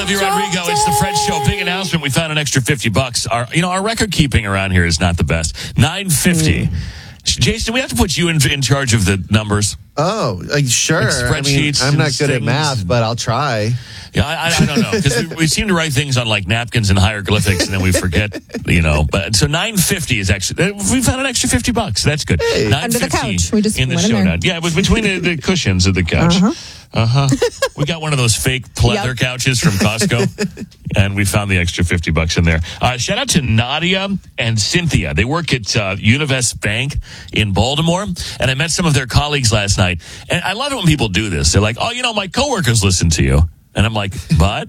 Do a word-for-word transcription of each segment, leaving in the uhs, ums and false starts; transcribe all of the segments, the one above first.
Olivia Rodrigo, it's the Fred Show. Big announcement. We found an extra fifty bucks. Our, you know, our record keeping around here is not the best. nine fifty. Mm. Jason, we have to put you in, in charge of the numbers. Oh, like, sure. Like spreadsheets. I mean, I'm not good things. at math, but I'll try. Yeah, I, I don't know, because we, we seem to write things on like napkins and hieroglyphics, and then we forget, you know. But so nine fifty is actually we found an extra fifty bucks. That's good. Hey. Under the couch. We just in the went show in there. now. Yeah, it was between the, the cushions of the couch. Uh huh. Uh-huh. We got one of those fake pleather yep. couches from Costco, and we found the extra fifty bucks in there. Uh, shout out to Nadia and Cynthia. They work at uh, Univest Bank in Baltimore, and I met some of their colleagues last night. And I love it when people do this. They're like, oh, you know, my coworkers listen to you. And I'm like, but?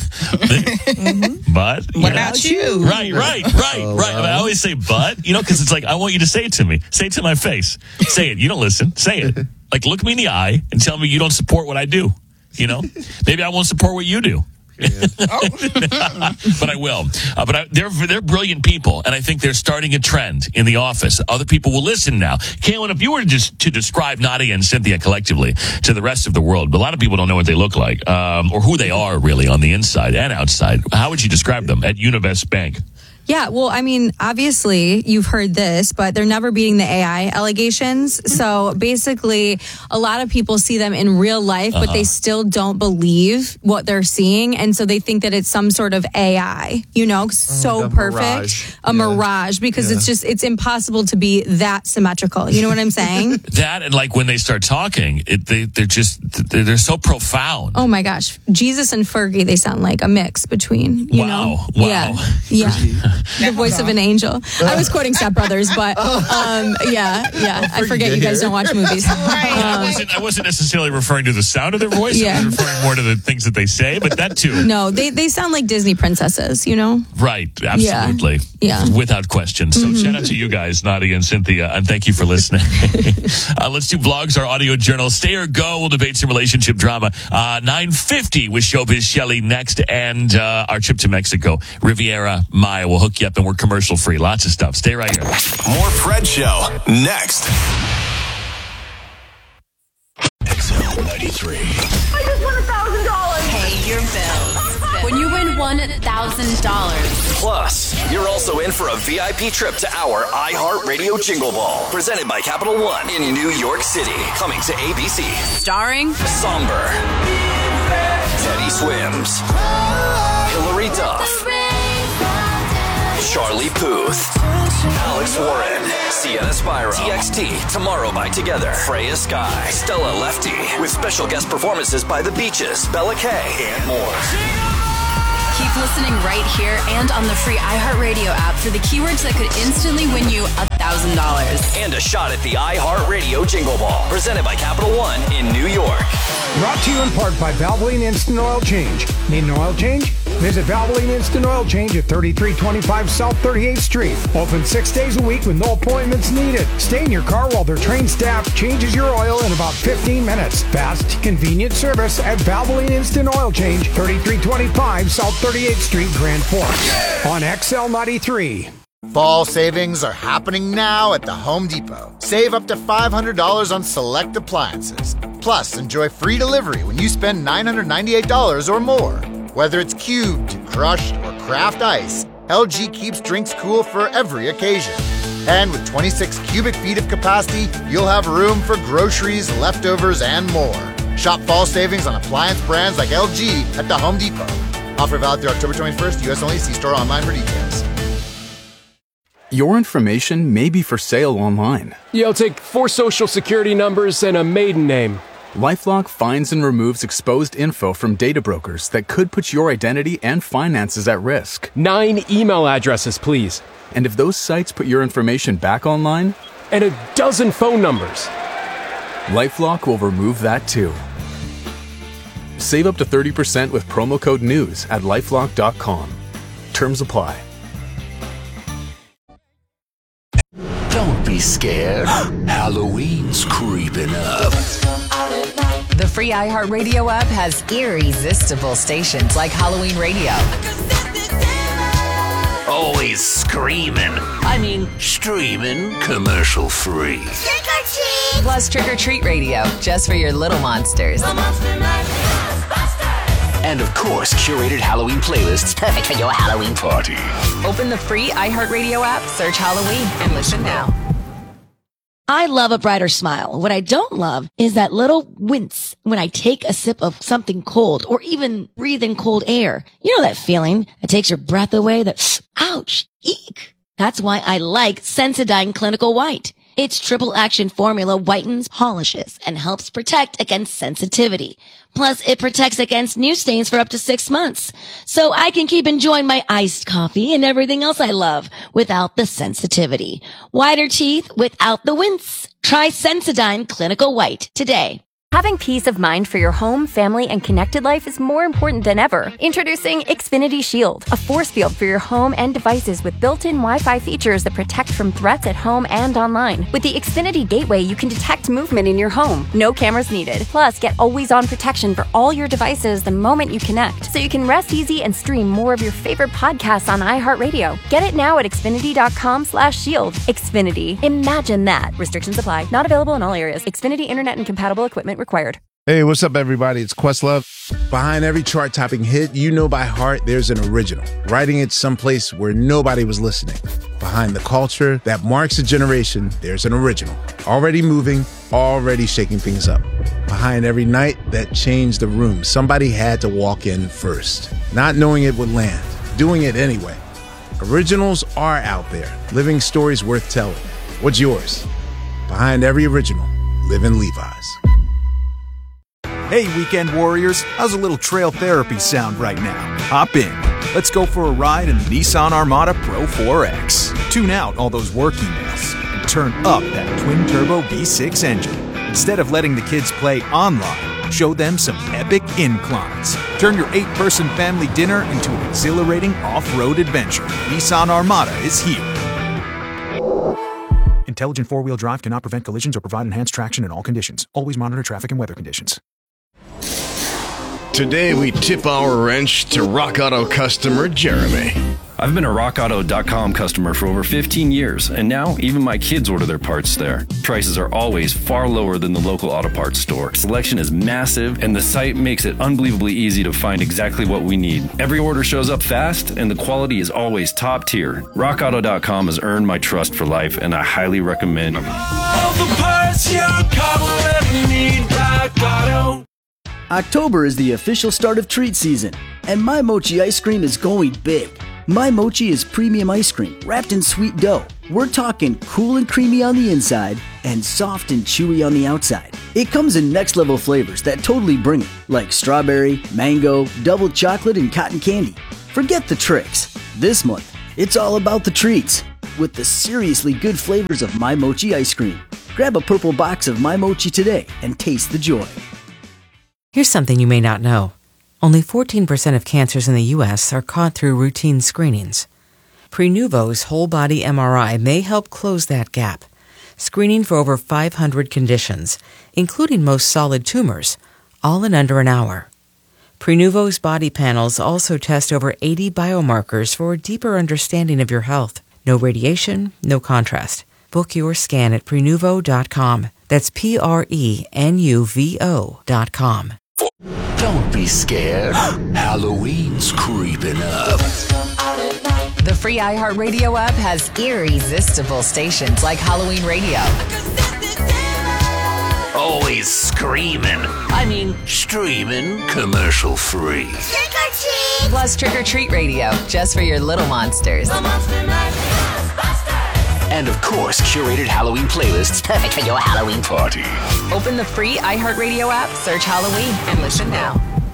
mm-hmm. But? What about you? Right, right, right, oh, right. I always say but, you know, because it's like, I want you to say it to me. Say it to my face. Say it. You don't listen. Say it. Like, look me in the eye and tell me you don't support what I do. You know? Maybe I won't support what you do. Yeah. oh. But I will. Uh, but I, they're they're brilliant people, and I think they're starting a trend in the office. Other people will listen now. Kaylin, if you were just to describe Nadia and Cynthia collectively to the rest of the world, a lot of people don't know what they look like um, or who they are really on the inside and outside. How would you describe them at Univest Bank? Yeah, well, I mean, obviously, you've heard this, but they're never beating the A I allegations. So basically, a lot of people see them in real life, but uh-huh. they still don't believe what they're seeing. And so they think that it's some sort of A I, you know, so oh, perfect. Mirage. A yeah. mirage, because yeah. it's just, it's impossible to be that symmetrical. You know what I'm saying? That, and like when they start talking, it, they, they're just, they're, they're so profound. Oh my gosh. Jesus and Fergie, they sound like a mix between, you wow. know? Wow. Yeah. Yeah. The voice of an angel. I was quoting Step Brothers, but um, yeah, yeah. I forget you guys don't watch movies. Um, I, wasn't, I wasn't necessarily referring to the sound of their voice. Yeah. I was referring more to the things that they say, but that too. No, they, they sound like Disney princesses, you know? Right, absolutely. Yeah. yeah. Without question. So mm-hmm. shout out to you guys, Nadia and Cynthia, and thank you for listening. uh, let's do vlogs, our audio journal. Stay or go. We'll debate some relationship drama. Uh, nine fifty with Showbiz Shelley next, and uh, our trip to Mexico. Riviera Maya will hook you up, and we're commercial free. Lots of stuff. Stay right here. More Fred Show next. X L ninety-three. I just won a thousand dollars. Pay your bills. When you win one thousand dollars. Plus, you're also in for a V I P trip to our iHeartRadio Jingle Ball, presented by Capital One in New York City. Coming to A B C. Starring Somber, Teddy Swims, Hilary Duff, Charlie Puth, Alex Warren, Sienna Spyro, T X T, Tomorrow by Together, Freya Sky, Stella Lefty, with special guest performances by The Beaches, Bella Kay, and more. Keep listening right here and on the free iHeartRadio app for the keywords that could instantly win you one thousand dollars. And a shot at the iHeartRadio Jingle Ball, presented by Capital One in New York. Brought to you in part by Valvoline Instant Oil Change. Need an oil change? Visit Valvoline Instant Oil Change at thirty-three twenty-five South thirty-eighth Street. Open six days a week with no appointments needed. Stay in your car while their trained staff changes your oil in about fifteen minutes. Fast, convenient service at Valvoline Instant Oil Change, thirty-three twenty-five South thirty-eighth Street, Grand Forks. On X L ninety-three. Fall savings are happening now at the Home Depot. Save up to five hundred dollars on select appliances. Plus, enjoy free delivery when you spend nine hundred ninety-eight dollars or more. Whether it's cubed, crushed, or craft ice, L G keeps drinks cool for every occasion. And with twenty-six cubic feet of capacity, you'll have room for groceries, leftovers, and more. Shop fall savings on appliance brands like L G at the Home Depot. Offer valid through October twenty-first, U S only. See store online for details. Your information may be for sale online. Yeah, I'll take four social security numbers and a maiden name. LifeLock finds and removes exposed info from data brokers that could put your identity and finances at risk. Nine email addresses, please. And if those sites put your information back online? And a dozen phone numbers. LifeLock will remove that too. Save up to thirty percent with promo code NEWS at lifelock dot com. Terms apply. Don't be scared. Halloween's creeping up. The free iHeartRadio app has irresistible stations like Halloween Radio. Always screaming. I mean, streaming commercial free. Trick or treat! Plus Trick or Treat Radio, just for your little monsters. The Monster Mash Ghostbusters! And of course, curated Halloween playlists perfect for your Halloween party. Open the free iHeartRadio app, search Halloween, and listen now. I love a brighter smile. What I don't love is that little wince when I take a sip of something cold or even breathe in cold air. You know that feeling that takes your breath away, that ouch, eek. That's why I like Sensodyne Clinical White. Its triple action formula whitens, polishes, and helps protect against sensitivity. Plus, it protects against new stains for up to six months. So I can keep enjoying my iced coffee and everything else I love without the sensitivity. Whiter teeth without the wince. Try Sensodyne Clinical White today. Having peace of mind for your home, family, and connected life is more important than ever. Introducing Xfinity Shield, a force field for your home and devices with built-in Wi-Fi features that protect from threats at home and online. With the Xfinity Gateway, you can detect movement in your home. No cameras needed. Plus, get always-on protection for all your devices the moment you connect, so you can rest easy and stream more of your favorite podcasts on iHeartRadio. Get it now at Xfinity.com slash shield. Xfinity. Imagine that. Restrictions apply. Not available in all areas. Xfinity Internet and compatible equipment required. Hey, what's up, everybody? It's Questlove. Behind every chart-topping hit you know by heart, there's an original, writing it someplace where nobody was listening. Behind the culture that marks a generation, there's an original, already moving, already shaking things up. Behind every night that changed the room, somebody had to walk in first, not knowing it would land, doing it anyway. Originals are out there, living stories worth telling. What's yours? Behind every original, live in Levi's. Hey, weekend warriors, how's a little trail therapy sound right now? Hop in. Let's go for a ride in the Nissan Armada Pro four X. Tune out all those work emails and turn up that twin-turbo V six engine. Instead of letting the kids play online, show them some epic inclines. Turn your eight-person family dinner into an exhilarating off-road adventure. Nissan Armada is here. Intelligent four-wheel drive cannot prevent collisions or provide enhanced traction in all conditions. Always monitor traffic and weather conditions. Today we tip our wrench to Rock Auto customer Jeremy. I've been a rock auto dot com customer for over fifteen years, and now even my kids order their parts there. Prices are always far lower than the local auto parts store. Selection is massive, and the site makes it unbelievably easy to find exactly what we need. Every order shows up fast, and the quality is always top tier. rock auto dot com has earned my trust for life, and I highly recommend it. All the parts your car will ever need, Rock Auto. October is the official start of treat season, and My Mochi ice cream is going big. My Mochi is premium ice cream wrapped in sweet dough. We're talking cool and creamy on the inside and soft and chewy on the outside. It comes in next level flavors that totally bring it, like strawberry, mango, double chocolate, and cotton candy. Forget the tricks. This month, it's all about the treats with the seriously good flavors of My Mochi ice cream. Grab a purple box of My Mochi today and taste the joy. Here's something you may not know. Only fourteen percent of cancers in the U S are caught through routine screenings. Prenuvo's whole-body M R I may help close that gap, screening for over five hundred conditions, including most solid tumors, all in under an hour. Prenuvo's body panels also test over eighty biomarkers for a deeper understanding of your health. No radiation, no contrast. Book your scan at Prenuvo dot com. That's P R E N U V O dot com. Don't be scared. Halloween's creeping up. The free iHeartRadio app has irresistible stations like Halloween Radio. Always screaming. I mean, streaming commercial free. Trick or treat! Plus Trick or Treat Radio, just for your little monsters. And of course, curated Halloween playlists perfect for your Halloween party. Open the free iHeartRadio app, search Halloween, and listen now.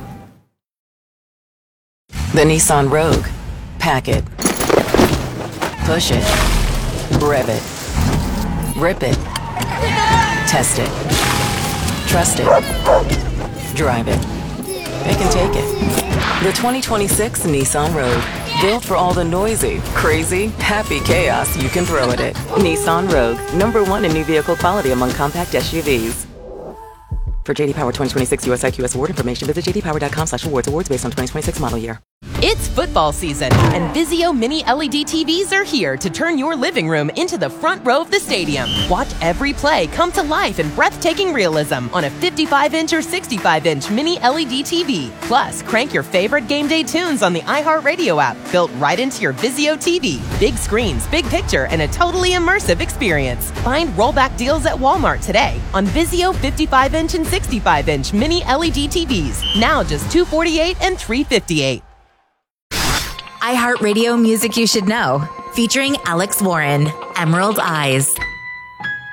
The Nissan Rogue. Pack it. Push it. Rev it. Rip it. Test it. Trust it. Drive it. Pick and take it. The twenty twenty-six Nissan Rogue. Built for all the noisy, crazy, happy chaos you can throw at it. Nissan Rogue, number one in new vehicle quality among compact S U Vs. For J D Power twenty twenty-six U S I Q S award information, visit j d power dot com slash awards. Awards based on twenty twenty-six model year. It's football season, and Vizio Mini L E D T Vs are here to turn your living room into the front row of the stadium. Watch every play come to life in breathtaking realism on a fifty-five inch or sixty-five inch Mini L E D T V. Plus, crank your favorite game day tunes on the iHeartRadio app, built right into your Vizio T V. Big screens, big picture, and a totally immersive experience. Find rollback deals at Walmart today on Vizio fifty-five inch and sixty-five inch Mini L E D T Vs. Now just two hundred forty-eight dollars and three hundred fifty-eight dollars. iHeartRadio Music You Should Know, featuring Alex Warren, Emerald Eyes.